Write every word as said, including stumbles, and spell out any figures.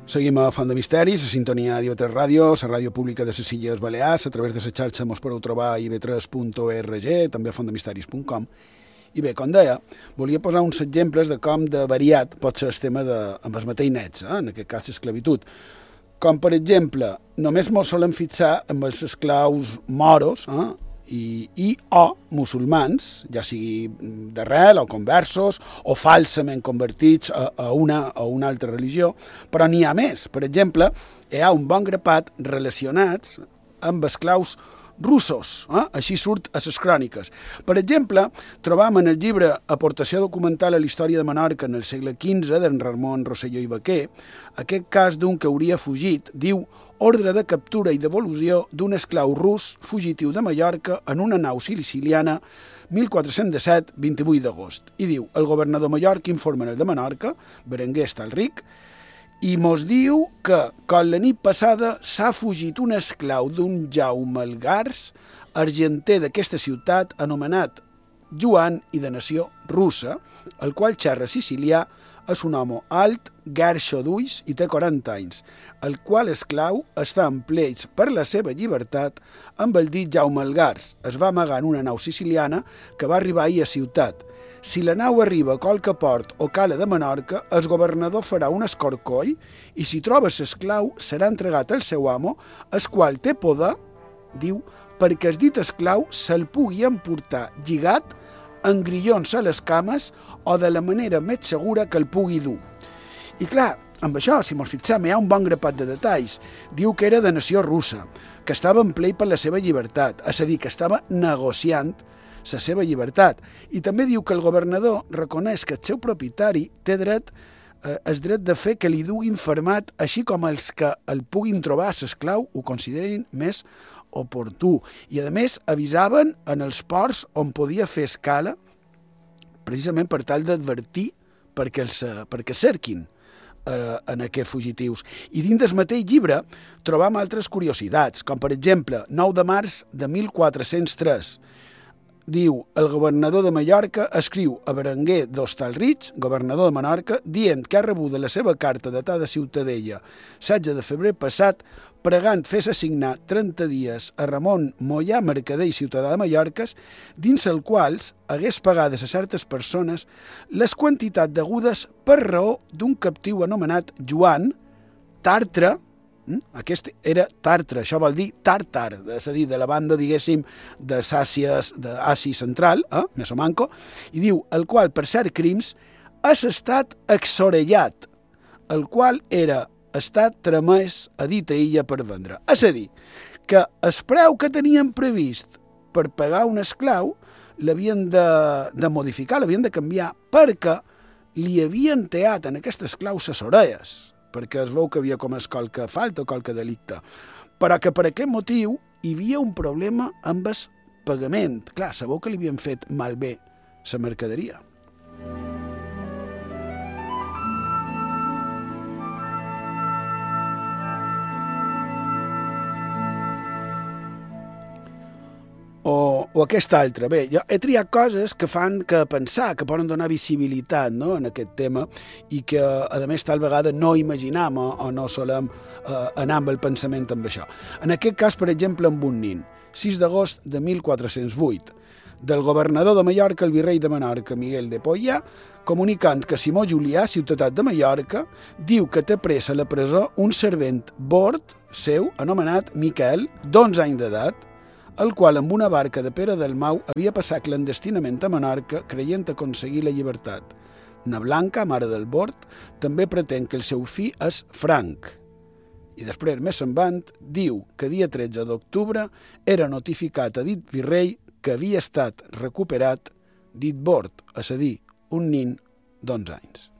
Seguim a Font de Misteris, a sintonia d'I V tres Ràdio, la ràdio pública de les Illes Balears, a través de la xarxa mos podeu trobar a i v tres punt org, també a font de misteris punt com. I bé, com deia, volia posar uns exemples de com de variat pot ser el tema de, amb els mateixos nets, eh? En aquest cas l'esclavitud. Com, per exemple, només mos solen fixar amb els esclaus moros, eh? I, i o musulmans, ja sigui d'arrel o conversos o falsament convertits a, a, una, a una altra religió, però n'hi ha més. Per exemple, hi ha un bon grapat relacionats amb esclaus russos, eh? Així surt a les cròniques. Per exemple, trobam en el llibre Aportació documental a la història de Menorca en el segle quinze, d'en Ramon Rosselló i Baquer, aquest cas d'un que hauria fugit, diu ordre de captura i devolució d'un esclau rus fugitiu de Mallorca en una nau siciliana mil quatre-cents disset, vint-i-vuit d'agost. I diu, el governador Mallorca informa en el de Menorca, Berenguer Estalric, i mos diu que, com la nit passada, s'ha fugit un esclau d'un Jaume el Gars, argenter d'aquesta ciutat, anomenat Joan i de nació russa, el qual xerra sicilià, és un home alt, garxo d'ulls i té quaranta anys, el qual esclau està en pleits per la seva llibertat amb el dit Jaume el Gars. Es va amagar en una nau siciliana que va arribar ahir a ciutat. Si la nau arriba a qualque port o cala de Menorca, el governador farà un escorcoll i si troba l'esclau serà entregat al seu amo, el qual té poder, diu, perquè el dit esclau se'l pugui emportar lligat, amb grillons a les cames o de la manera més segura que el pugui dur. I clar, amb això, si mos fixem, hi ha un bon grapat de detalls. Diu que era de nació russa, que estava en plei per la seva llibertat, és a dir, que estava negociant la seva llibertat. I també diu que el governador reconeix que el seu propietari té dret, eh, el dret de fer que li duguin fermat, així com els que el puguin trobar a l'esclau ho considerin més oportú. I, a més, avisaven en els ports on podia fer escala, precisament per tal d'advertir perquè, els, perquè cerquin eh, en aquests fugitius. I dins del mateix llibre trobam altres curiositats, com per exemple, nou de març de mil quatre-cents tres, diu, el governador de Mallorca escriu a Berenguer d'Hostalric, governador de Menorca, dient que ha rebut la seva carta datada a Ciutadella, setze de febrer passat, pregant fes assignar trenta dies a Ramon Mollà, mercader i ciutadà de Mallorca, dins el quals hagués pagades a certes persones les quantitats degudes per raó d'un captiu anomenat Joan, Tartre. Aquest era Tartre, això vol dir tàrtar, és a dir, de la banda, diguéssim, de d'Àsia Central, eh, Mesomanco, i diu, el qual, per cert crims, has estat exorellat, el qual era estat tramès a dita illa per vendre. És a dir, que el preu que tenien previst per pagar un esclau l'havien de, de modificar, l'havien de canviar, perquè li havien teat en aquest esclau ses orelles, perquè es veu que havia comès qualque falta o qualque delicte, però que per aquest motiu hi havia un problema amb el pagament. Clar, sabeu que li havien fet malbé la mercaderia. O, o aquesta altra. Bé, jo he triat coses que fan que pensar, que poden donar visibilitat, no?, en aquest tema i que, a més, tal vegada no imaginam o, o no solem eh, anar amb el pensament amb això. En aquest cas, per exemple, amb un nin, sis d'agost de mil quatre-cents vuit, del governador de Mallorca, el virrei de Menorca, Miguel de Pollà, comunicant que Simó Julià, ciutat de Mallorca, diu que té pres a la presó un servent bord seu, anomenat Miquel, d'onze anys d'edat, el qual amb una barca de Pere del Mau havia passat clandestinament a Menorca creient aconseguir la llibertat. Na Blanca, mare del bord, també pretén que el seu fill és franc. I després, més endavant, diu que dia tretze d'octubre era notificat a dit virrei que havia estat recuperat dit bord, és a dir, un nin d'onze anys.